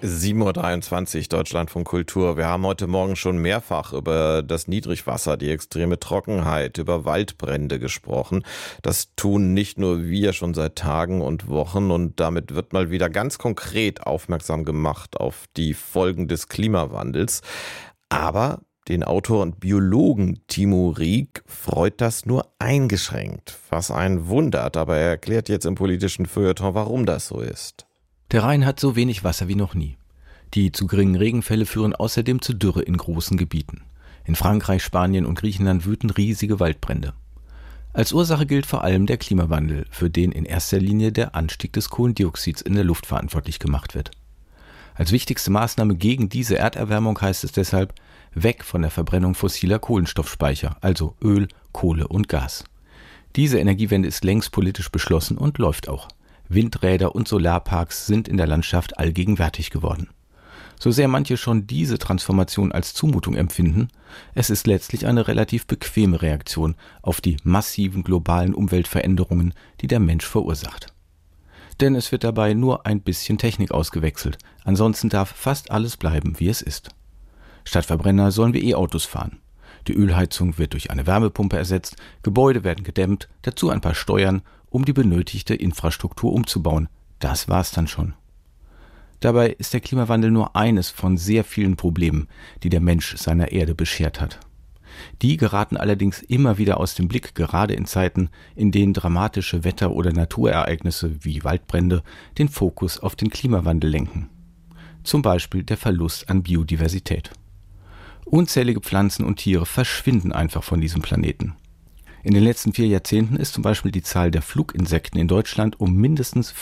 7:23 Uhr, Deutschlandfunk Kultur. Wir haben heute Morgen schon mehrfach über das Niedrigwasser, die extreme Trockenheit, über Waldbrände gesprochen. Das tun nicht nur wir schon seit Tagen und Wochen, und damit wird mal wieder ganz konkret aufmerksam gemacht auf die Folgen des Klimawandels. Aber den Autor und Biologen Timo Rieck freut das nur eingeschränkt, was einen wundert. Aber er erklärt jetzt im politischen Feuilleton, warum das so ist. Der Rhein hat so wenig Wasser wie noch nie. Die zu geringen Regenfälle führen außerdem zu Dürre in großen Gebieten. In Frankreich, Spanien und Griechenland wüten riesige Waldbrände. Als Ursache gilt vor allem der Klimawandel, für den in erster Linie der Anstieg des Kohlendioxids in der Luft verantwortlich gemacht wird. Als wichtigste Maßnahme gegen diese Erderwärmung heißt es deshalb: weg von der Verbrennung fossiler Kohlenstoffspeicher, also Öl, Kohle und Gas. Diese Energiewende ist längst politisch beschlossen und läuft auch. Windräder und Solarparks sind in der Landschaft allgegenwärtig geworden. So sehr manche schon diese Transformation als Zumutung empfinden, es ist letztlich eine relativ bequeme Reaktion auf die massiven globalen Umweltveränderungen, die der Mensch verursacht. Denn es wird dabei nur ein bisschen Technik ausgewechselt, ansonsten darf fast alles bleiben, wie es ist. Statt Verbrenner sollen wir E-Autos fahren. Die Ölheizung wird durch eine Wärmepumpe ersetzt, Gebäude werden gedämmt, dazu ein paar Steuern, um die benötigte Infrastruktur umzubauen. Das war's dann schon. Dabei ist der Klimawandel nur eines von sehr vielen Problemen, die der Mensch seiner Erde beschert hat. Die geraten allerdings immer wieder aus dem Blick, gerade in Zeiten, in denen dramatische Wetter- oder Naturereignisse wie Waldbrände den Fokus auf den Klimawandel lenken. Zum Beispiel der Verlust an Biodiversität. Unzählige Pflanzen und Tiere verschwinden einfach von diesem Planeten. In den letzten 4 Jahrzehnten ist zum Beispiel die Zahl der Fluginsekten in Deutschland um mindestens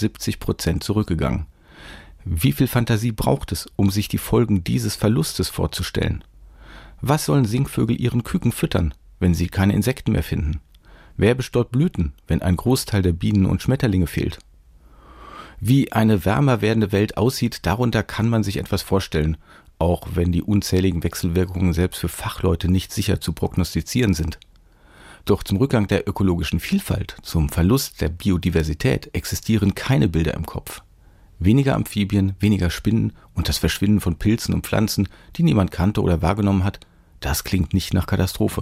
75% zurückgegangen. Wie viel Fantasie braucht es, um sich die Folgen dieses Verlustes vorzustellen? Was sollen Singvögel ihren Küken füttern, wenn sie keine Insekten mehr finden? Wer bestäubt Blüten, wenn ein Großteil der Bienen und Schmetterlinge fehlt? Wie eine wärmer werdende Welt aussieht, darunter kann man sich etwas vorstellen, auch wenn die unzähligen Wechselwirkungen selbst für Fachleute nicht sicher zu prognostizieren sind. Doch zum Rückgang der ökologischen Vielfalt, zum Verlust der Biodiversität existieren keine Bilder im Kopf. Weniger Amphibien, weniger Spinnen und das Verschwinden von Pilzen und Pflanzen, die niemand kannte oder wahrgenommen hat, das klingt nicht nach Katastrophe.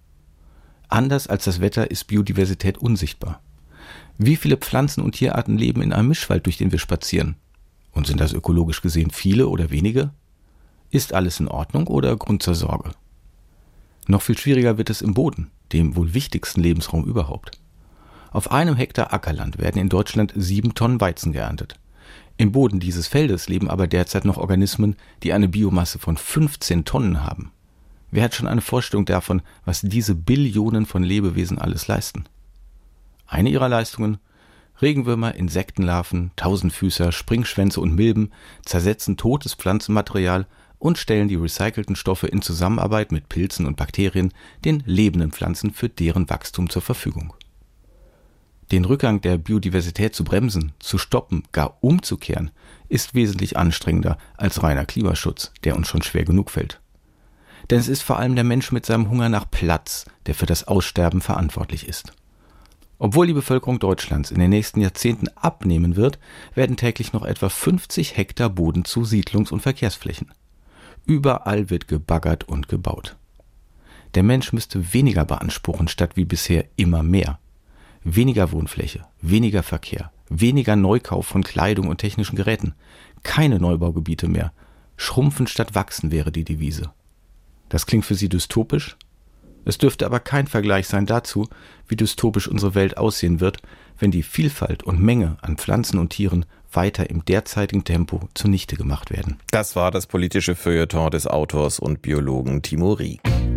Anders als das Wetter ist Biodiversität unsichtbar. Wie viele Pflanzen- und Tierarten leben in einem Mischwald, durch den wir spazieren? Und sind das ökologisch gesehen viele oder wenige? Ist alles in Ordnung oder Grund zur Sorge? Noch viel schwieriger wird es im Boden, dem wohl wichtigsten Lebensraum überhaupt. Auf einem Hektar Ackerland werden in Deutschland 7 Tonnen Weizen geerntet. Im Boden dieses Feldes leben aber derzeit noch Organismen, die eine Biomasse von 15 Tonnen haben. Wer hat schon eine Vorstellung davon, was diese Billionen von Lebewesen alles leisten? Eine ihrer Leistungen: Regenwürmer, Insektenlarven, Tausendfüßer, Springschwänze und Milben zersetzen totes Pflanzenmaterial und stellen die recycelten Stoffe in Zusammenarbeit mit Pilzen und Bakterien den lebenden Pflanzen für deren Wachstum zur Verfügung. Den Rückgang der Biodiversität zu bremsen, zu stoppen, gar umzukehren, ist wesentlich anstrengender als reiner Klimaschutz, der uns schon schwer genug fällt. Denn es ist vor allem der Mensch mit seinem Hunger nach Platz, der für das Aussterben verantwortlich ist. Obwohl die Bevölkerung Deutschlands in den nächsten Jahrzehnten abnehmen wird, werden täglich noch etwa 50 Hektar Boden zu Siedlungs- und Verkehrsflächen. Überall wird gebaggert und gebaut. Der Mensch müsste weniger beanspruchen, statt wie bisher immer mehr. Weniger Wohnfläche, weniger Verkehr, weniger Neukauf von Kleidung und technischen Geräten, keine Neubaugebiete mehr. Schrumpfen statt wachsen wäre die Devise. Das klingt für Sie dystopisch? Es dürfte aber kein Vergleich sein dazu, wie dystopisch unsere Welt aussehen wird, wenn die Vielfalt und Menge an Pflanzen und Tieren weiter im derzeitigen Tempo zunichte gemacht werden. Das war das politische Feuilleton des Autors und Biologen Timo Rieck.